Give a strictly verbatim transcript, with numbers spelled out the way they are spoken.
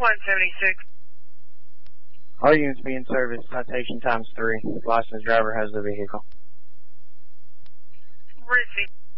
one seventy-six. All units be in service. Citation times three. Licensed driver has the vehicle. Receive.